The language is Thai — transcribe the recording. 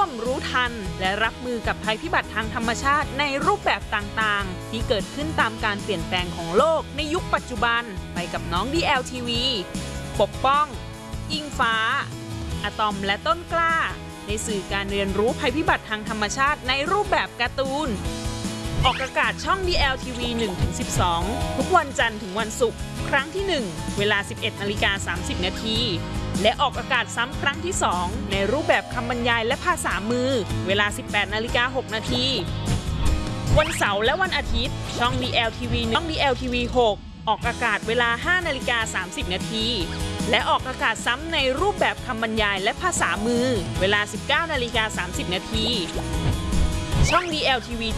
รู้ทันและรับมือกับภัยพิบัติทางธรรมชาติในรูปแบบต่างๆที่เกิดขึ้นตามการเปลี่ยนแปลงของโลกในยุคปัจจุบันไปกับน้อง DLTV ปกป้องอิงฟ้าอะตอมและต้นกล้าในสื่อการเรียนรู้ภัยพิบัติทางธรรมชาติในรูปแบบการ์ตูนออกอากาศช่อง DLTV 1-12 ทุกวันจันทร์ถึงวันศุกร์ครั้งที่ 1 เวลา 11:30 นาทีและออกอากาศซ้ำครั้งที่ 2 ในรูปแบบคำบรรยายและภาษามือเวลา 18:06 นาทีวันเสาร์และวันอาทิตย์ช่อง DLTV ช่อง DLTV 6 ออกอากาศเวลา 5:30 นาทีและออกอากาศซ้ำในรูปแบบคำบรรยายและภาษามือเวลา 19:30 นาทีช่อง DLTV